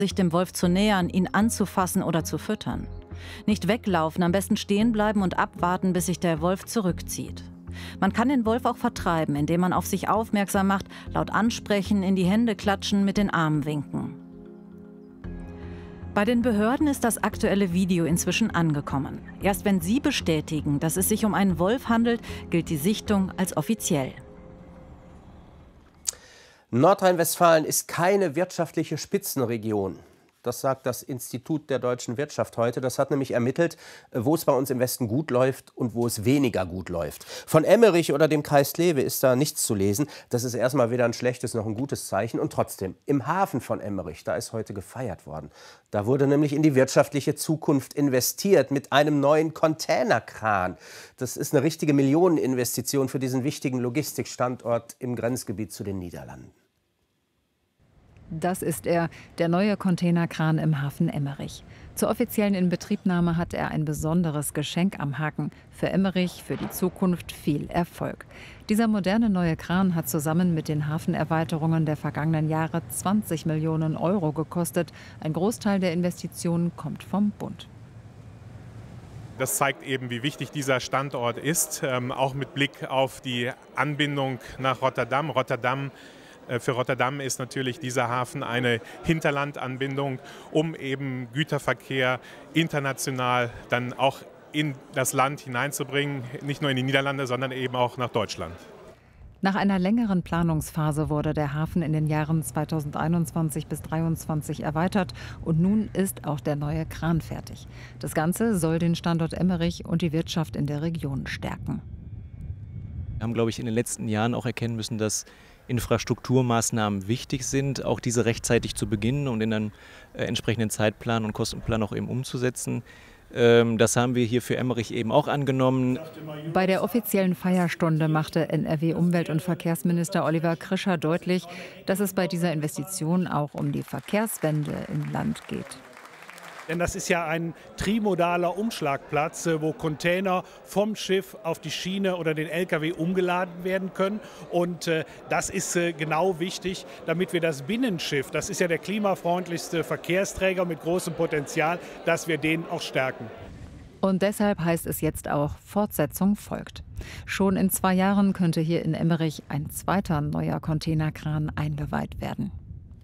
sich dem Wolf zu nähern, ihn anzufassen oder zu füttern. Nicht weglaufen, am besten stehen bleiben und abwarten, bis sich der Wolf zurückzieht. Man kann den Wolf auch vertreiben, indem man auf sich aufmerksam macht, laut ansprechen, in die Hände klatschen, mit den Armen winken. Bei den Behörden ist das aktuelle Video inzwischen angekommen. Erst wenn sie bestätigen, dass es sich um einen Wolf handelt, gilt die Sichtung als offiziell. Nordrhein-Westfalen ist keine wirtschaftliche Spitzenregion. Das sagt das Institut der deutschen Wirtschaft heute. Das hat nämlich ermittelt, wo es bei uns im Westen gut läuft und wo es weniger gut läuft. Von Emmerich oder dem Kreis Kleve ist da nichts zu lesen. Das ist erstmal weder ein schlechtes noch ein gutes Zeichen. Und trotzdem, im Hafen von Emmerich, da ist heute gefeiert worden. Da wurde nämlich in die wirtschaftliche Zukunft investiert mit einem neuen Containerkran. Das ist eine richtige Millioneninvestition für diesen wichtigen Logistikstandort im Grenzgebiet zu den Niederlanden. Das ist er, der neue Containerkran im Hafen Emmerich. Zur offiziellen Inbetriebnahme hat er ein besonderes Geschenk am Haken. Für Emmerich, für die Zukunft viel Erfolg. Dieser moderne neue Kran hat zusammen mit den Hafenerweiterungen der vergangenen Jahre 20 Millionen Euro gekostet. Ein Großteil der Investitionen kommt vom Bund. Das zeigt eben, wie wichtig dieser Standort ist, auch mit Blick auf die Anbindung nach Rotterdam. Für Rotterdam ist natürlich dieser Hafen eine Hinterlandanbindung, um eben Güterverkehr international dann auch in das Land hineinzubringen, nicht nur in die Niederlande, sondern eben auch nach Deutschland. Nach einer längeren Planungsphase wurde der Hafen in den Jahren 2021 bis 2023 erweitert und nun ist auch der neue Kran fertig. Das Ganze soll den Standort Emmerich und die Wirtschaft in der Region stärken. Wir haben, glaube ich, in den letzten Jahren auch erkennen müssen, dass Infrastrukturmaßnahmen wichtig sind, auch diese rechtzeitig zu beginnen und in einen entsprechenden Zeitplan und Kostenplan auch eben umzusetzen. Das haben wir hier für Emmerich eben auch angenommen. Bei der offiziellen Feierstunde machte NRW-Umwelt- und Verkehrsminister Oliver Krischer deutlich, dass es bei dieser Investition auch um die Verkehrswende im Land geht. Denn das ist ja ein trimodaler Umschlagplatz, wo Container vom Schiff auf die Schiene oder den LKW umgeladen werden können. Und das ist genau wichtig, damit wir das Binnenschiff, das ist ja der klimafreundlichste Verkehrsträger mit großem Potenzial, dass wir den auch stärken. Und deshalb heißt es jetzt auch, Fortsetzung folgt. Schon in 2 Jahren könnte hier in Emmerich ein zweiter neuer Containerkran eingeweiht werden.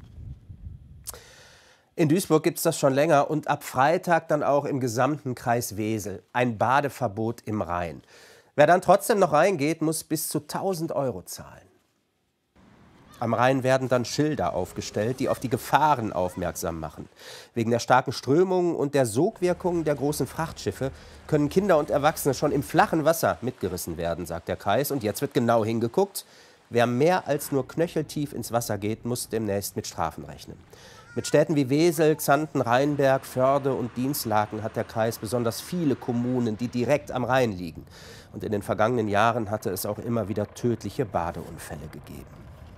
In Duisburg gibt es das schon länger und ab Freitag dann auch im gesamten Kreis Wesel. Ein Badeverbot im Rhein. Wer dann trotzdem noch reingeht, muss bis zu 1.000 € zahlen. Am Rhein werden dann Schilder aufgestellt, die auf die Gefahren aufmerksam machen. Wegen der starken Strömungen und der Sogwirkungen der großen Frachtschiffe können Kinder und Erwachsene schon im flachen Wasser mitgerissen werden, sagt der Kreis. Und jetzt wird genau hingeguckt. Wer mehr als nur knöcheltief ins Wasser geht, muss demnächst mit Strafen rechnen. Mit Städten wie Wesel, Xanten, Rheinberg, Förde und Dinslaken hat der Kreis besonders viele Kommunen, die direkt am Rhein liegen. Und in den vergangenen Jahren hatte es auch immer wieder tödliche Badeunfälle gegeben.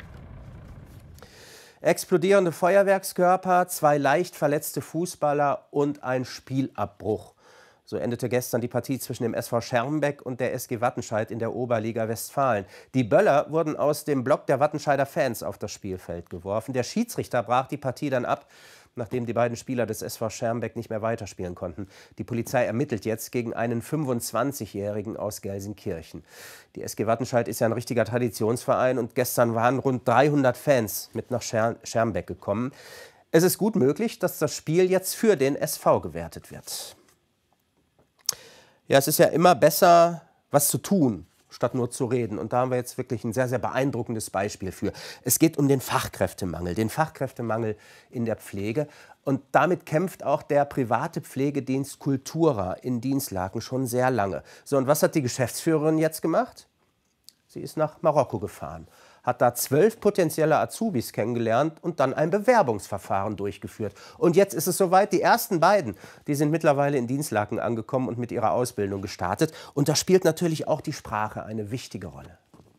Explodierende Feuerwerkskörper, 2 leicht verletzte Fußballer und ein Spielabbruch. So endete gestern die Partie zwischen dem SV Schermbeck und der SG Wattenscheid in der Oberliga Westfalen. Die Böller wurden aus dem Block der Wattenscheider Fans auf das Spielfeld geworfen. Der Schiedsrichter brach die Partie dann ab, nachdem die beiden Spieler des SV Schermbeck nicht mehr weiterspielen konnten. Die Polizei ermittelt jetzt gegen einen 25-Jährigen aus Gelsenkirchen. Die SG Wattenscheid ist ja ein richtiger Traditionsverein und gestern waren rund 300 Fans mit nach Schermbeck gekommen. Es ist gut möglich, dass das Spiel jetzt für den SV gewertet wird. Ja, es ist ja immer besser, was zu tun, statt nur zu reden. Und da haben wir jetzt wirklich ein sehr, sehr beeindruckendes Beispiel für. Es geht um den Fachkräftemangel in der Pflege. Und damit kämpft auch der private Pflegedienst Kultura in Dinslaken schon sehr lange. So, und was hat die Geschäftsführerin jetzt gemacht? Sie ist nach Marokko gefahren, hat da 12 potenzielle Azubis kennengelernt und dann ein Bewerbungsverfahren durchgeführt. Und jetzt ist es soweit, die ersten beiden, die sind mittlerweile in Dinslaken angekommen und mit ihrer Ausbildung gestartet. Und da spielt natürlich auch die Sprache eine wichtige Rolle.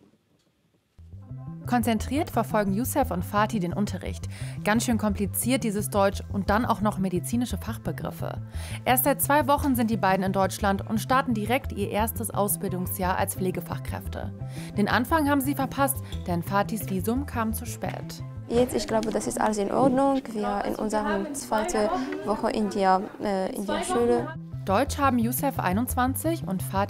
Konzentriert verfolgen Youssef und Fatih den Unterricht. Ganz schön kompliziert dieses Deutsch und dann auch noch medizinische Fachbegriffe. Erst seit 2 Wochen sind die beiden in Deutschland und starten direkt ihr erstes Ausbildungsjahr als Pflegefachkräfte. Den Anfang haben sie verpasst, denn Fatihs Visum kam zu spät. Jetzt, ich glaube, das ist alles in Ordnung. Wir in unserer zweiten Woche in der Schule. Deutsch haben Youssef 21 und Fatih